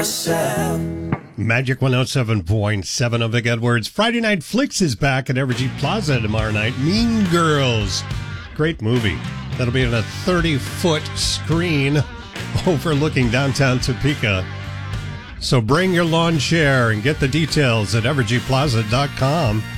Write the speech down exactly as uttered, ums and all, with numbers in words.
yourself. Magic one oh seven point seven of Vic Edwards. Friday Night Flicks is back at Evergy Plaza tomorrow night. Mean Girls. Great movie. That'll be on a thirty-foot screen overlooking downtown Topeka. So bring your lawn chair and get the details at evergy plaza dot com.